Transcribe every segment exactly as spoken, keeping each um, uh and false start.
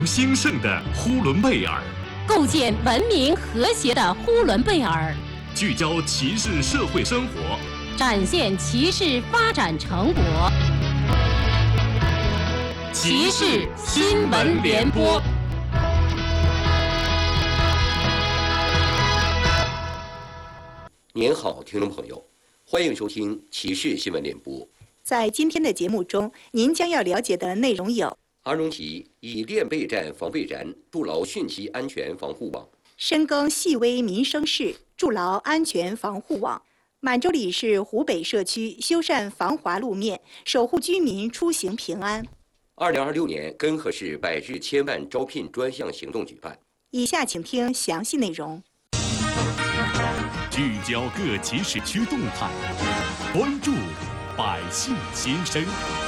兴盛的呼伦贝尔， 构建文明和谐的呼伦贝尔， 聚焦骑士社会生活， 展现骑士发展成果。骑士新闻联播。 您好，听众朋友，欢迎收听骑士新闻联播。 在今天的节目中，您将要了解的内容有： 阿荣旗以练备战防备燃，筑牢汛期安全防护网； 深耕细微民生事，筑牢安全防护网；满洲里市湖北社区修缮防滑路面，守护居民出行平安。 二零二六年根河市百日千万招聘专项行动举办。 以下请听详细内容。 聚焦各骑士区动态，关注百姓心声。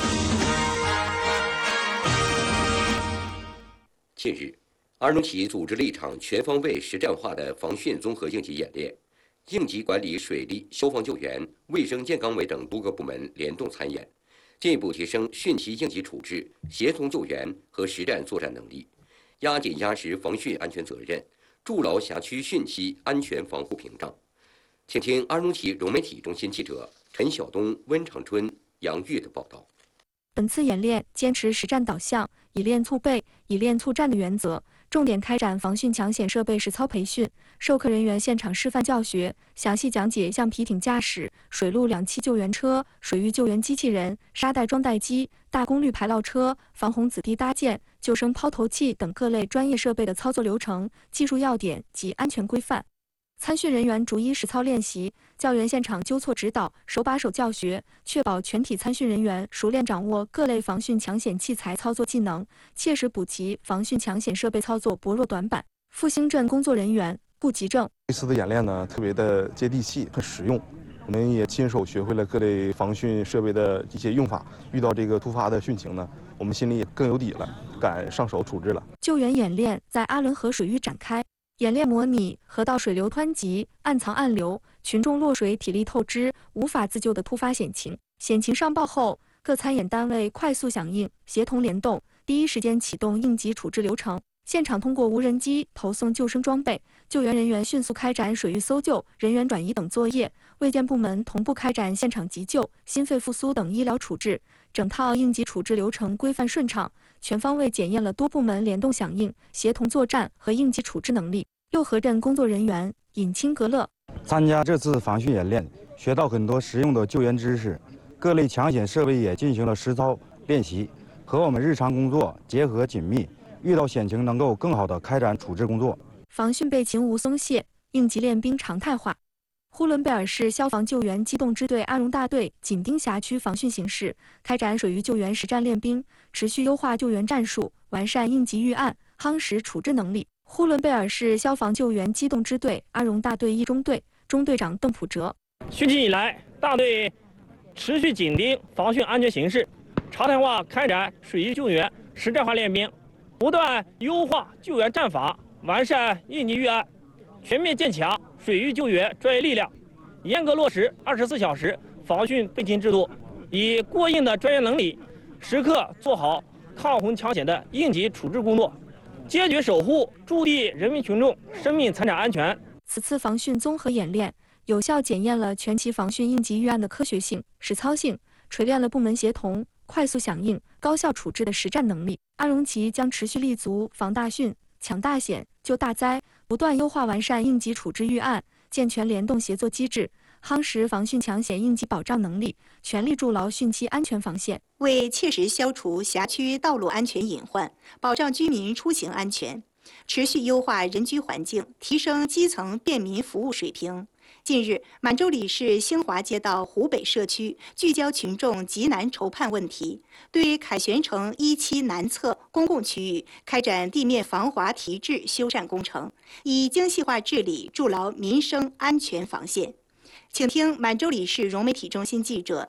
近日，阿荣旗组织了一场全方位实战化的防汛综合应急演练，应急管理、水利、消防救援、卫生健康委等多个部门联动参演，进一步提升汛期应急处置、协同救援和实战作战能力，压紧压实防汛安全责任，筑牢辖区汛期安全防护屏障。请听阿荣旗融媒体中心记者陈晓东、温长春、杨玉的报道。 本次演练坚持实战导向、以练促备、以练促战的原则，重点开展防汛抢险设备实操培训，授课人员现场示范教学，详细讲解橡皮艇驾驶、水陆两栖救援车、水域救援机器人、沙袋装袋机、大功率排涝车、防洪子弟搭建、救生抛投器等各类专业设备的操作流程、技术要点及安全规范。参训人员逐一实操练习，教员现场纠错指导，手把手教学，确保全体参训人员熟练掌握各类防汛抢险器材操作技能，切实补齐防汛抢险设备操作薄弱短板。复兴镇工作人员顾吉正： 这次的演练呢，特别的接地气，很实用。我们也亲手学会了各类防汛设备的一些用法，遇到这个突发的汛情呢，我们心里也更有底了，敢上手处置了。 救援演练在阿伦河水域展开。演练模拟河道水流湍急、暗藏暗流，群众落水体力透支，无法自救的突发险情。险情上报后，各参演单位快速响应，协同联动，第一时间启动应急处置流程。现场通过无人机投送救生装备，救援人员迅速开展水域搜救、人员转移等作业，卫健部门同步开展现场急救、心肺复苏等医疗处置，整套应急处置流程规范顺畅，全方位检验了多部门联动响应、协同作战和应急处置能力。六合镇工作人员尹清格乐： 参加这次防汛演练，学到很多实用的救援知识，各类抢险设备也进行了实操练习，和我们日常工作结合紧密，遇到险情能够更好地开展处置工作。 防汛备勤无松懈，应急练兵常态化。呼伦贝尔市消防救援机动支队阿荣大队紧盯辖区防汛形势，开展水域救援实战练兵，持续优化救援战术，完善应急预案，夯实处置能力。呼伦贝尔市消防救援机动支队阿荣大队一中队中队长邓普哲： 汛期以来，大队持续紧盯防汛安全形势，常态化开展水域救援实战化练兵，不断优化救援战法，完善应急预案，全面建强水域救援专业力量，严格落实二十四小时防汛备勤制度，以过硬的专业能力，时刻做好抗洪抢险的应急处置工作，坚决守护驻地人民群众生命财产安全。 此次防汛综合演练，有效检验了全期防汛应急预案的科学性、实操性，锤炼了部门协同、快速响应、高效处置的实战能力。阿荣旗将持续立足防大汛、抢大险、救大灾，不断优化完善应急处置预案，健全联动协作机制，夯实防汛抢险应急保障能力，全力筑牢汛期安全防线。 为切实消除辖区道路安全隐患，保障居民出行安全，持续优化人居环境，提升基层便民服务水平。近日，满洲里市兴华街道湖北社区聚焦群众急难愁盼问题，对凯旋城一期南侧公共区域开展地面防滑提质修缮工程，以精细化治理筑牢民生安全防线。请听满洲里市融媒体中心记者